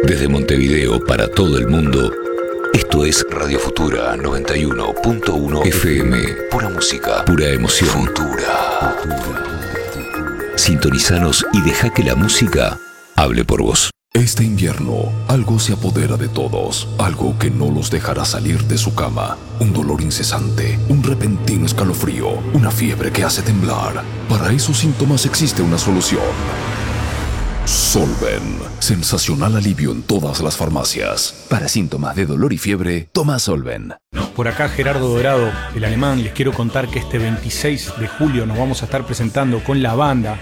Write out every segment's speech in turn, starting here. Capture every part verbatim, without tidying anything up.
Desde Montevideo para todo el mundo, esto es Radio Futura noventa y uno punto uno F M. Pura música, pura emoción. Futura. Sintonizanos y deja que la música hable por vos. Este invierno, algo se apodera de todos, algo que no los dejará salir de su cama. Un dolor incesante, un repentino escalofrío, una fiebre que hace temblar. Para esos síntomas existe una solución. Solven. Sensacional alivio en todas las farmacias. Para síntomas de dolor y fiebre, toma Solven. Por acá Gerardo Dorado, el alemán. Les quiero contar que este veintiséis de julio nos vamos a estar presentando con la banda.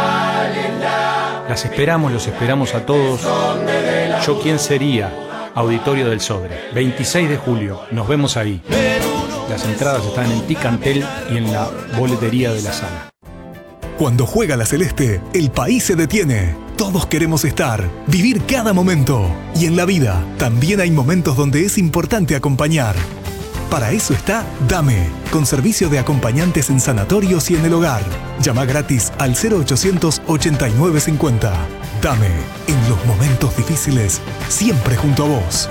Las esperamos, los esperamos a todos. Yo quién sería, Auditorio del Sobre. veintiséis de julio, nos vemos ahí. Las entradas están en Ticantel y en la boletería de la sala. Cuando juega la Celeste, el país se detiene. Todos queremos estar, vivir cada momento. Y en la vida, también hay momentos donde es importante acompañar. Para eso está Dame, con servicio de acompañantes en sanatorios y en el hogar. Llama gratis al cero ochocientos ochenta y nueve cincuenta. Dame, en los momentos difíciles, siempre junto a vos.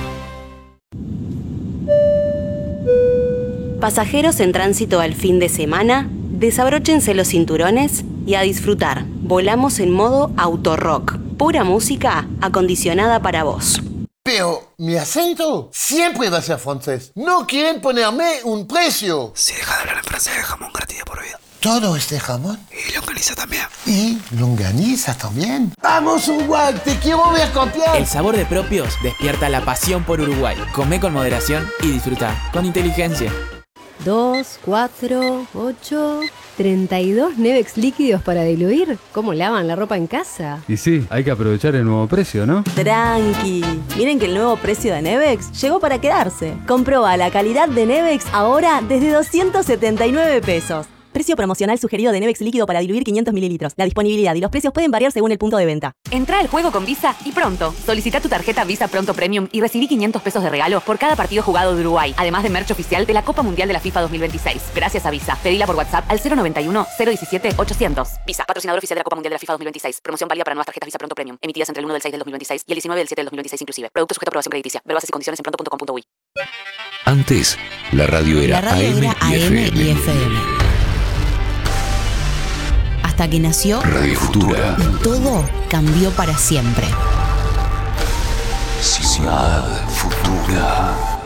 Pasajeros en tránsito al fin de semana, desabróchense los cinturones y a disfrutar. Volamos en modo autorrock. Pura música acondicionada para vos. Pero mi acento siempre va a ser francés. No quieren ponerme un precio. Si deja de hablar en francés, jamón gratis por vida. ¿Todo es de jamón? Y longaniza también. ¿Y longaniza también? ¡Vamos, Uruguay! ¡Te quiero ver campeón! El sabor de Propios despierta la pasión por Uruguay. Come con moderación y disfruta con inteligencia. Dos, cuatro, ocho, treinta y dos Nevex líquidos para diluir. ¿Cómo lavan la ropa en casa? Y sí, hay que aprovechar el nuevo precio, ¿no? Tranqui. Miren que el nuevo precio de Nevex llegó para quedarse. Comproba la calidad de Nevex ahora desde doscientos setenta y nueve pesos. Precio promocional sugerido de Nevex líquido para diluir quinientos mililitros. La disponibilidad y los precios pueden variar según el punto de venta. Entrá al juego con Visa y Pronto. Solicita tu tarjeta Visa Pronto Premium y recibí quinientos pesos de regalo por cada partido jugado de Uruguay, además de merch oficial de la Copa Mundial de la FIFA dos mil veintiséis. Gracias a Visa. Pedila por WhatsApp al cero noventa y uno, cero diecisiete, ochocientos. Visa, patrocinador oficial de la Copa Mundial de la FIFA dos mil veintiséis. Promoción válida para nuevas tarjetas Visa Pronto Premium, emitidas entre el uno del seis del dos mil veintiséis y el diecinueve del siete del dos mil veintiséis inclusive. Producto sujeto a aprobación crediticia. Ver bases y condiciones en pronto punto com punto uy. Antes, la radio era, la radio A M, era y, A M F M. y F M. Hasta que nació Radio Futura. Y todo cambió para siempre. Ciudad Futura.